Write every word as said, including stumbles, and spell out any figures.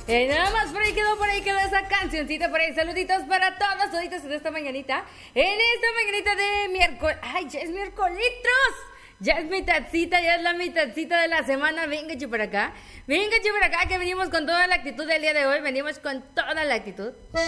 Eh, nada más por ahí quedó, por ahí quedó esa cancioncita, por ahí saluditos para todos, toditos en esta mañanita, en esta mañanita de miércoles, ay, ya es miércolitros, ya es mitadcita, ya es la mitadcita de la semana, venga para acá, venga para acá, que venimos con toda la actitud del día de hoy, venimos con toda la actitud.